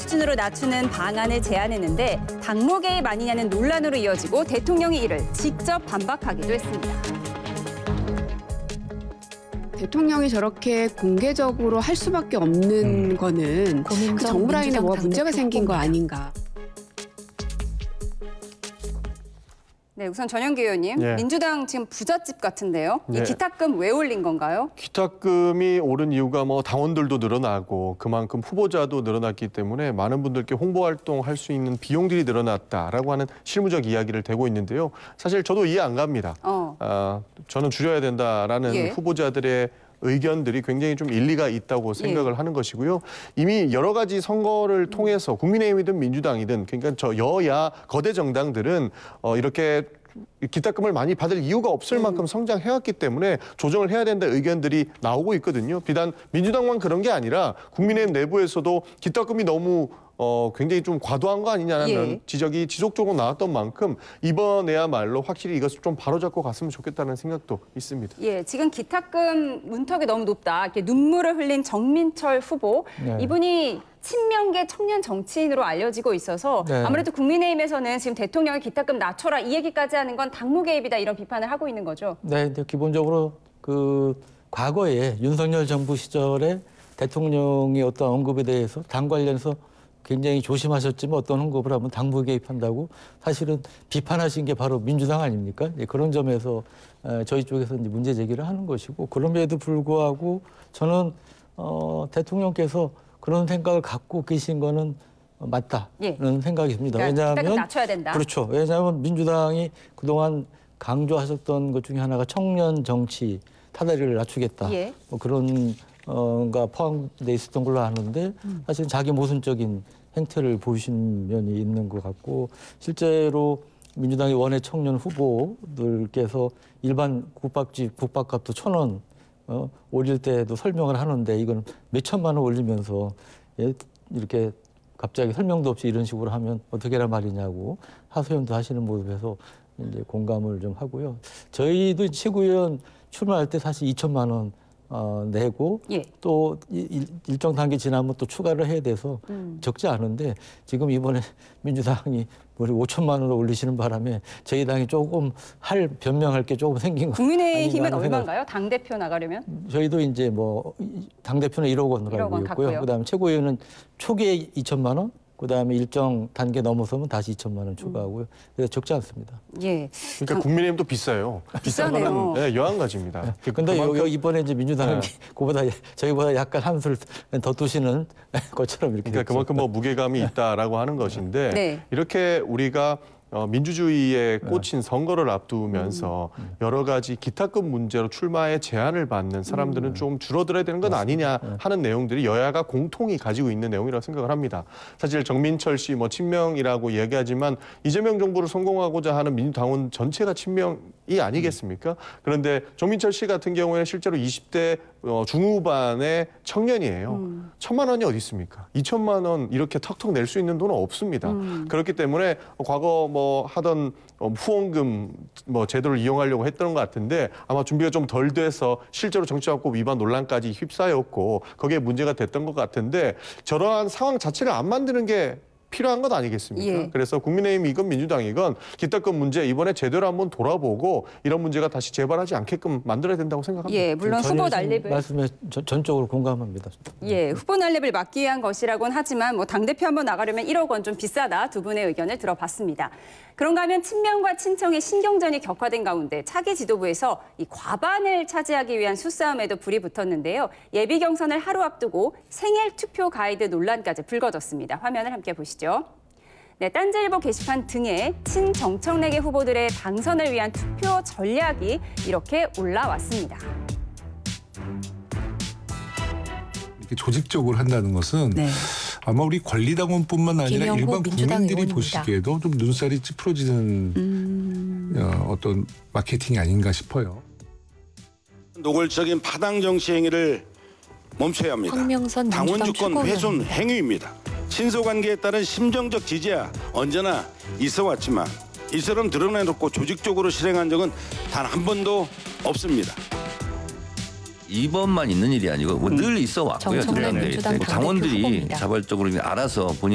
수준으로 낮추는 방안을 제안했는데 당무 개입 아니냐는 논란으로 이어지고 대통령이 이를 직접 반박하기도 했습니다. 대통령이 저렇게 공개적으로 할 수밖에 없는 거는 그 정부 라인에 뭐가 문제가 생긴 거 아닌가. 네, 우선 전영기 의원님, 예. 민주당 지금 부잣집 같은데요. 이 네. 기탁금 왜 올린 건가요? 기탁금이 오른 이유가 뭐 당원들도 늘어나고 그만큼 후보자도 늘어났기 때문에 많은 분들께 홍보 활동할 수 있는 비용들이 늘어났다라고 하는 실무적 이야기를 대고 있는데요. 사실 저도 이해 안 갑니다. 저는 줄여야 된다라는 예. 후보자들의 의견들이 굉장히 좀 일리가 있다고 생각을 하는 것이고요. 이미 여러 가지 선거를 통해서 국민의힘이든 민주당이든 그러니까 저 여야 거대 정당들은 이렇게 기탁금을 많이 받을 이유가 없을 만큼 성장해왔기 때문에 조정을 해야 된다 의견들이 나오고 있거든요. 비단 민주당만 그런 게 아니라 국민의힘 내부에서도 기탁금이 너무 굉장히 좀 과도한 거 아니냐는 지적이 지속적으로 나왔던 만큼 이번에야말로 확실히 이것을 좀 바로잡고 갔으면 좋겠다는 생각도 있습니다. 예, 지금 기탁금 문턱이 너무 높다. 이렇게 눈물을 흘린 정민철 후보. 네. 이분이 친명계 청년 정치인으로 알려지고 있어서 네. 아무래도 국민의힘에서는 지금 대통령의 기탁금 낮춰라 이 얘기까지 하는 건 당무 개입이다 이런 비판을 하고 있는 거죠. 네, 근데 기본적으로 그 과거에 윤석열 정부 시절에 대통령이 어떤 언급에 대해서 당 관련해서 굉장히 조심하셨지만 어떤 언급을 하면 당무 개입한다고 사실은 비판하신 게 바로 민주당 아닙니까? 그런 점에서 저희 쪽에서 이제 문제 제기를 하는 것이고 그럼에도 불구하고 저는 대통령께서 그런 생각을 갖고 계신 거는 맞다는 생각이 듭니다. 그러니까 왜냐하면 낮춰야 된다. 그렇죠. 왜냐하면 민주당이 그동안 강조하셨던 것 중에 하나가 청년 정치 타다리를 낮추겠다. 뭐 그런 가 포함돼 있었던 걸로 아는데 사실 자기 모순적인 행태를 보이신 면이 있는 것 같고 실제로 민주당의 원외 청년 후보들께서 일반 국밥집 국밥값도 1,000원 올릴 때도 설명을 하는데 이건 몇 천만 원 올리면서 이렇게 갑자기 설명도 없이 이런 식으로 하면 어떻게란 말이냐고 하소연도 하시는 모습에서 이제 공감을 좀 하고요. 저희도 최고위원 출마할 때 사실 2천만 원 내고 또 일정 단계 지나면 또 추가를 해야 돼서 적지 않은데 지금 이번에 민주당이 우리 5천만 원을 올리시는 바람에 저희 당이 조금 변명할 게 조금 생긴 거. 국민의힘은 얼마인가요? 당 대표 나가려면? 저희도 이제 뭐 당 대표는 1억 원으로 알고 있고요. 그다음에 최고위원은 초기에 2천만 원. 그다음에 일정 단계 넘어서면 다시 2천만 원 추가하고요. 그래서 적지 않습니다. 예. 그러니까 국민의힘도 비싸요. 비싼 거는 여한가지입니다. 그런데 이번에 이제 민주당은 그보다 저희보다 약간 한술 더 두시는 것처럼 이렇게. 그러니까 그만큼 뭐 무게감이 있다라고 하는 것인데 이렇게 우리가 민주주의에 꽂힌 선거를 앞두면서 여러 가지 기탁금 문제로 출마에 제한을 받는 사람들은 좀 줄어들어야 되는 건 아니냐 하는 내용들이 여야가 공통이 가지고 있는 내용이라고 생각을 합니다. 사실 정민철 씨 뭐 친명이라고 얘기하지만 이재명 정부를 성공하고자 하는 민주당원 전체가 친명이 아니겠습니까? 그런데 정민철 씨 같은 경우에는 실제로 20대 중후반의 청년이에요. 1,000만 원이 어디 있습니까? 2천만 원 이렇게 턱턱 낼 수 있는 돈은 없습니다. 그렇기 때문에 과거 뭐 하던 후원금 뭐 제도를 이용하려고 했던 것 같은데 아마 준비가 좀 덜 돼서 실제로 정치화법 위반 논란까지 휩싸였고 거기에 문제가 됐던 것 같은데 저러한 상황 자체를 안 만드는 게 필요한 것 아니겠습니까? 그래서 국민의힘이건 민주당이건 기탁금 문제 이번에 제대로 한번 돌아보고 이런 문제가 다시 재발하지 않게끔 만들어야 된다고 생각합니다. 예, 물론 후보 난립을 말씀에 전적으로 공감합니다. 예, 후보 난립을 막기 위한 것이라고는 하지만 뭐 당대표 한번 나가려면 1억 원 좀 비싸다 두 분의 의견을 들어봤습니다. 그런가 하면 친명과 친청의 신경전이 격화된 가운데 차기 지도부에서 이 과반을 차지하기 위한 수싸움에도 불이 붙었는데요. 예비 경선을 하루 앞두고 생일 투표 가이드 논란까지 불거졌습니다. 화면을 함께 보시죠. 네, 딴지일보 게시판 등에 친정청래계 후보들의 당선을 위한 투표 전략이 이렇게 올라왔습니다. 이렇게 조직적으로 한다는 것은 아마 우리 권리당원뿐만 아니라 일반 국민들이 보시기에도 좀 눈살이 찌푸러지는 어떤 마케팅이 아닌가 싶어요. 노골적인 파당 정치 행위를 멈춰야 합니다. 당원 주권 훼손 행위입니다. 친소관계에 따른 심정적 지지야 언제나 있어 왔지만 이처럼 드러내놓고 조직적으로 실행한 적은 단 한 번도 없습니다. 이번만 있는 일이 아니고 늘 있어 왔고요. 당원들이 자발적으로 알아서 본인